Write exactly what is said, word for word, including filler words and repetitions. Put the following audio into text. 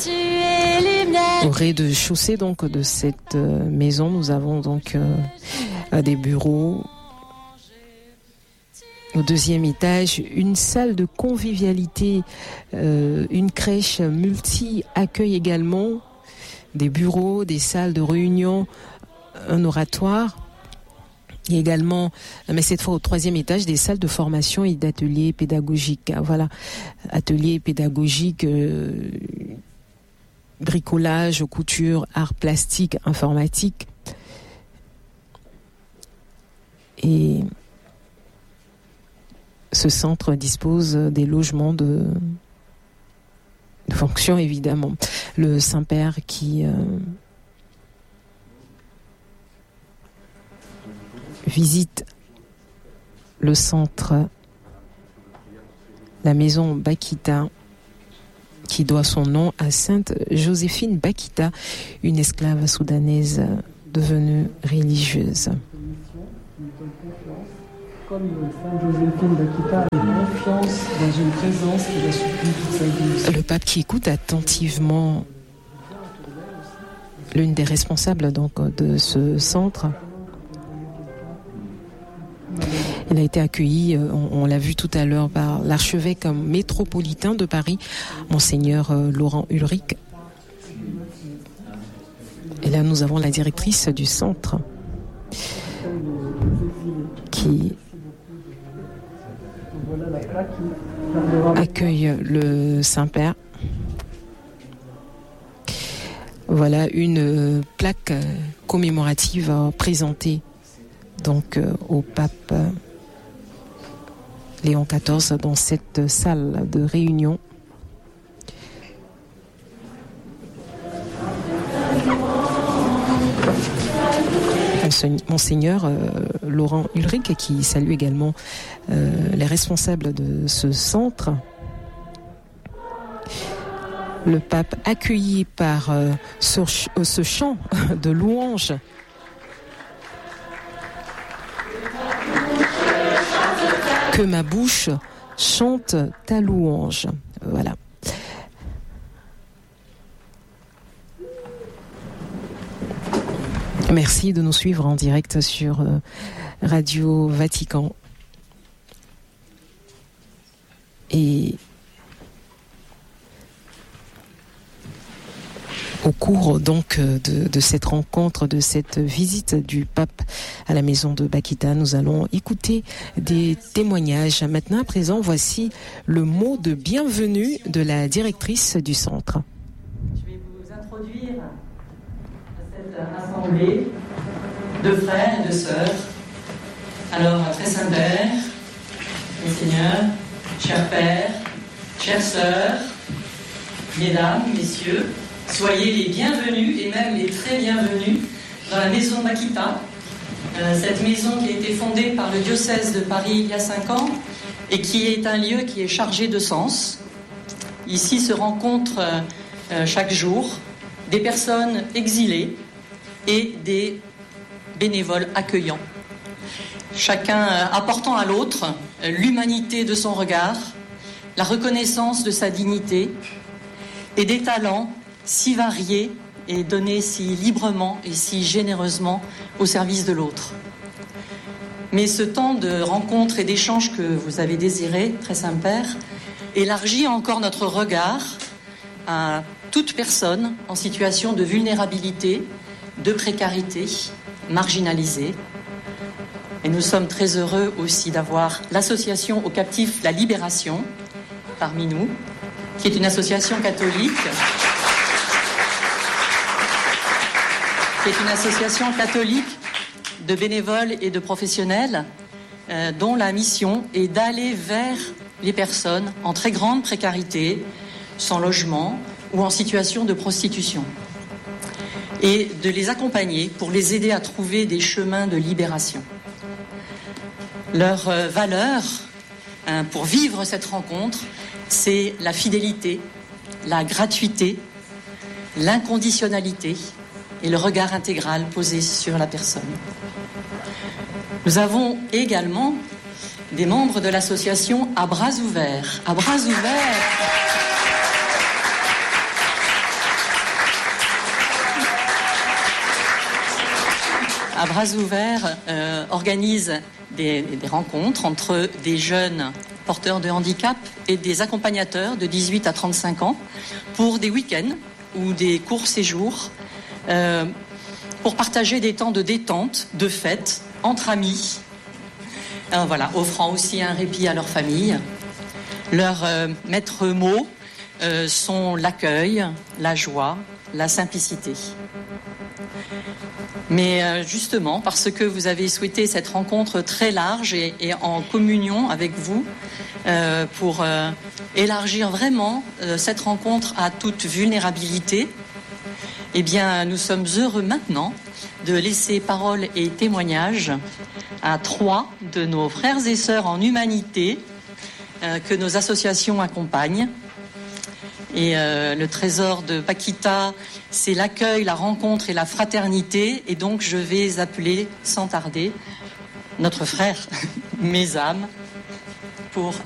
Au rez-de-chaussée donc de cette euh, maison, nous avons donc euh, des bureaux. Au deuxième étage, une salle de convivialité, euh, une crèche multi accueille également des bureaux, des salles de réunion, un oratoire. Il y a également, mais cette fois au troisième étage, des salles de formation et d'ateliers pédagogiques. Voilà, ateliers pédagogiques, euh, bricolage, couture, art plastique, informatique. Et ce centre dispose des logements de, de fonction, évidemment. Le Saint-Père qui euh, visite le centre, la maison Bakita, qui doit son nom à Sainte Joséphine Bakita, une esclave soudanaise devenue religieuse. Comme Sainte Joséphine Bakita a confiance dans une présence qui la supplie toute sa vie. Le pape qui écoute attentivement l'une des responsables donc de ce centre. Il a été accueilli, on, on l'a vu tout à l'heure, par l'archevêque métropolitain de Paris, Monseigneur Laurent Ulrich. Et là, nous avons la directrice du centre qui accueille le Saint-Père. Voilà une plaque commémorative présentée donc au pape Léon quatorze dans cette salle de réunion. Monseigneur euh, Laurent Ulrich qui salue également euh, les responsables de ce centre. Le pape accueilli par euh, ce, ce chant de louange. Que ma bouche chante ta louange. Voilà. Merci de nous suivre en direct sur euh, Radio Vatican. Et au cours donc de, de cette rencontre, de cette visite du pape à la maison de Bakita, nous allons écouter des témoignages. Maintenant, à présent, voici le mot de bienvenue de la directrice du centre. Je vais vous introduire à cette assemblée de frères et de sœurs. Alors, très Saint-Père, Monseigneur, chers pères, chères sœurs, mesdames, messieurs, soyez les bienvenus et même les très bienvenus dans la maison Bakita, euh, cette maison qui a été fondée par le diocèse de Paris il y a cinq ans et qui est un lieu qui est chargé de sens. Ici se rencontrent euh, chaque jour des personnes exilées et des bénévoles accueillants. Chacun euh, apportant à l'autre euh, l'humanité de son regard, la reconnaissance de sa dignité et des talents si variés et donnés si librement et si généreusement au service de l'autre. Mais ce temps de rencontre et d'échange que vous avez désiré, très Saint-Père, élargit encore notre regard à toute personne en situation de vulnérabilité, de précarité, marginalisée. Et nous sommes très heureux aussi d'avoir l'association aux captifs La Libération parmi nous, qui est une association catholique qui est une association catholique de bénévoles et de professionnels euh, dont la mission est d'aller vers les personnes en très grande précarité, sans logement ou en situation de prostitution, et de les accompagner pour les aider à trouver des chemins de libération. Leur euh, valeur hein, pour vivre cette rencontre, c'est la fidélité, la gratuité, l'inconditionnalité et le regard intégral posé sur la personne. Nous avons également des membres de l'association à bras ouverts. À bras ouverts, à bras ouverts, euh, organise des, des rencontres entre des jeunes porteurs de handicap et des accompagnateurs de dix-huit à trente-cinq ans pour des week-ends ou des courts séjours, euh, pour partager des temps de détente, de fête, entre amis, euh, voilà, offrant aussi un répit à leur famille. Leurs euh, maîtres mots euh, sont l'accueil, la joie, la simplicité. Mais euh, justement, parce que vous avez souhaité cette rencontre très large et, et en communion avec vous, euh, pour euh, élargir vraiment euh, cette rencontre à toute vulnérabilité, eh bien, nous sommes heureux maintenant de laisser parole et témoignage à trois de nos frères et sœurs en humanité euh, que nos associations accompagnent. Et euh, le trésor de Paquita, c'est l'accueil, la rencontre et la fraternité. Et donc, je vais appeler sans tarder notre frère Mesam pour